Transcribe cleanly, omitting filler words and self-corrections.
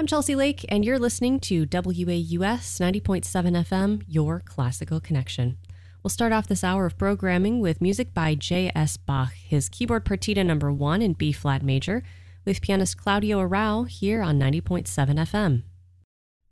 I'm Chelsea Lake, and you're listening to WAUS 90.7 FM, your classical connection. We'll start off this hour of programming with music by J.S. Bach, his keyboard partita number 1 in B-flat major, with pianist Claudio Arrau here on 90.7 FM.